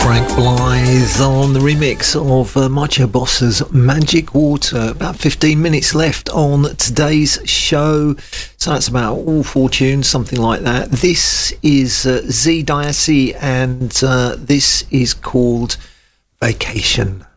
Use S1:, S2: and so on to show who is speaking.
S1: Frank Blythe on the remix of Macho Boss's Magic Water. About 15 minutes left on today's show, so that's about all 4 tunes, something like that. This is Z Diacy, and this is called Vacation.